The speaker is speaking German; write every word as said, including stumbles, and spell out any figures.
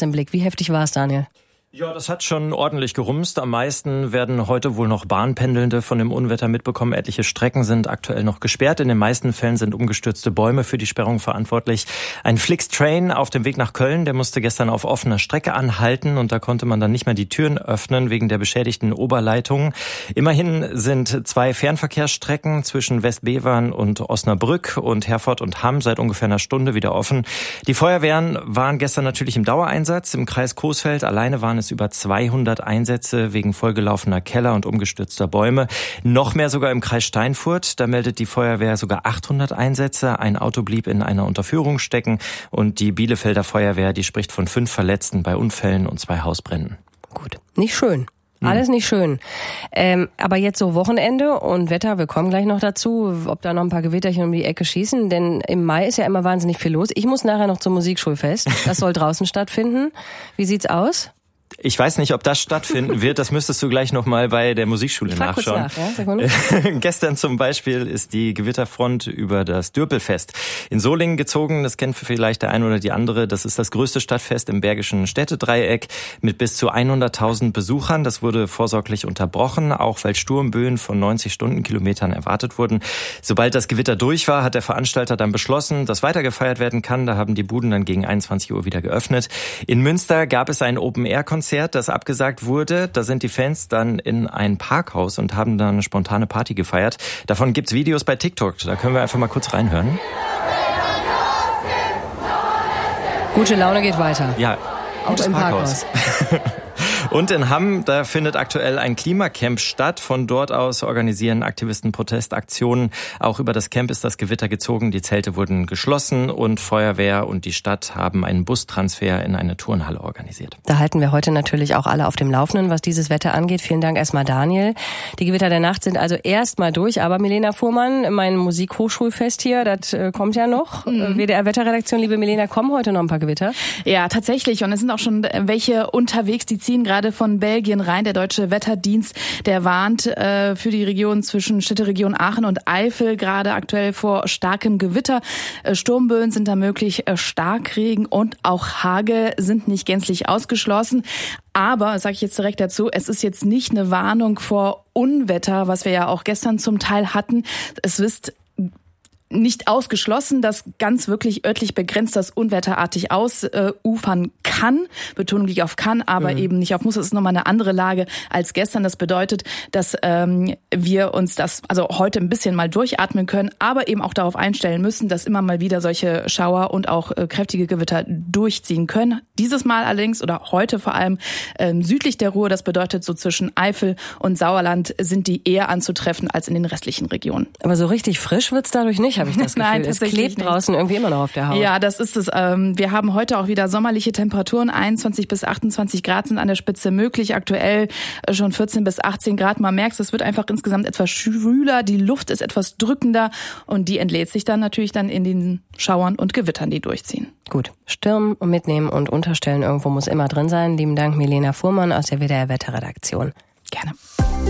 im Blick. Wie heftig war es, Daniel? Ja, das hat schon ordentlich gerumst. Am meisten werden heute wohl noch Bahnpendelnde von dem Unwetter mitbekommen. Etliche Strecken sind aktuell noch gesperrt. In den meisten Fällen sind umgestürzte Bäume für die Sperrung verantwortlich. Ein Flixtrain auf dem Weg nach Köln, der musste gestern auf offener Strecke anhalten und da konnte man dann nicht mehr die Türen öffnen wegen der beschädigten Oberleitungen. Immerhin sind zwei Fernverkehrsstrecken zwischen Westbevern und Osnabrück und Herford und Hamm seit ungefähr einer Stunde wieder offen. Die Feuerwehren waren gestern natürlich im Dauereinsatz. Im Kreis Coesfeld alleine waren es über zweihundert Einsätze wegen vollgelaufener Keller und umgestürzter Bäume. Noch mehr sogar im Kreis Steinfurt. Da meldet die Feuerwehr sogar achthundert Einsätze. Ein Auto blieb in einer Unterführung stecken. Und die Bielefelder Feuerwehr, die spricht von fünf Verletzten bei Unfällen und zwei Hausbränden. Gut, nicht schön. Alles nicht schön. Ähm, aber jetzt so Wochenende und Wetter, wir kommen gleich noch dazu, ob da noch ein paar Gewitterchen um die Ecke schießen, denn im Mai ist ja immer wahnsinnig viel los. Ich muss nachher noch zum Musikschulfest. Das soll draußen stattfinden. Wie sieht's aus? Ich weiß nicht, ob das stattfinden wird. Das müsstest du gleich noch mal bei der Musikschule ich nachschauen. Kurz nach, ja? Gestern zum Beispiel ist die Gewitterfront über das Dürpelfest in Solingen gezogen. Das kennt vielleicht der eine oder die andere. Das ist das größte Stadtfest im Bergischen Städtedreieck mit bis zu hunderttausend Besuchern. Das wurde vorsorglich unterbrochen, auch weil Sturmböen von neunzig Stundenkilometern erwartet wurden. Sobald das Gewitter durch war, hat der Veranstalter dann beschlossen, dass weiter gefeiert werden kann. Da haben die Buden dann gegen einundzwanzig Uhr wieder geöffnet. In Münster gab es ein Open-Air-Konzert, das abgesagt wurde. Da sind die Fans dann in ein Parkhaus und haben dann eine spontane Party gefeiert. Davon gibt's Videos bei TikTok. Da können wir einfach mal kurz reinhören. Gute Laune geht weiter. Ja, auch im Parkhaus. Parkhaus. Und in Hamm, da findet aktuell ein Klimacamp statt. Von dort aus organisieren Aktivisten Protestaktionen. Auch über das Camp ist das Gewitter gezogen. Die Zelte wurden geschlossen und Feuerwehr und die Stadt haben einen Bustransfer in eine Turnhalle organisiert. Da halten wir heute natürlich auch alle auf dem Laufenden, was dieses Wetter angeht. Vielen Dank erstmal, Daniel. Die Gewitter der Nacht sind also erstmal durch. Aber Milena Fuhrmann, mein Musikhochschulfest hier, das äh, kommt ja noch. Mhm. W D R-Wetterredaktion, liebe Milena, kommen heute noch ein paar Gewitter? Ja, tatsächlich. Und es sind auch schon welche unterwegs, die ziehen gerade von Belgien rein. Der Deutsche Wetterdienst, der warnt äh, für die Region zwischen Städteregion Aachen und Eifel gerade aktuell vor starkem Gewitter. Äh, Sturmböen sind da möglich, äh, Starkregen und auch Hagel sind nicht gänzlich ausgeschlossen. Aber, sage ich jetzt direkt dazu, es ist jetzt nicht eine Warnung vor Unwetter, was wir ja auch gestern zum Teil hatten. Es ist nicht ausgeschlossen, dass ganz wirklich örtlich begrenzt das unwetterartig ausufern äh, kann. Betonung liegt auf kann, aber mhm. eben nicht auf muss. Es ist nochmal eine andere Lage als gestern. Das bedeutet, dass ähm, wir uns das also heute ein bisschen mal durchatmen können, aber eben auch darauf einstellen müssen, dass immer mal wieder solche Schauer und auch äh, kräftige Gewitter durchziehen können. Dieses Mal allerdings oder heute vor allem ähm, südlich der Ruhr. Das bedeutet, so zwischen Eifel und Sauerland sind die eher anzutreffen als in den restlichen Regionen. Aber so richtig frisch wird's dadurch nicht, habe ich das Gefühl. Nein, es klebt nicht. Draußen irgendwie immer noch auf der Haut. Ja, das ist es. Wir haben heute auch wieder sommerliche Temperaturen. einundzwanzig bis achtundzwanzig Grad sind an der Spitze möglich. Aktuell schon vierzehn bis achtzehn Grad. Man merkt, es wird einfach insgesamt etwas schwüler. Die Luft ist etwas drückender und die entlädt sich dann natürlich dann in den Schauern und Gewittern, die durchziehen. Gut. Stürmen und mitnehmen und unterstellen irgendwo muss immer drin sein. Lieben Dank, Milena Fuhrmann aus der W D R-Wetterredaktion. Gerne.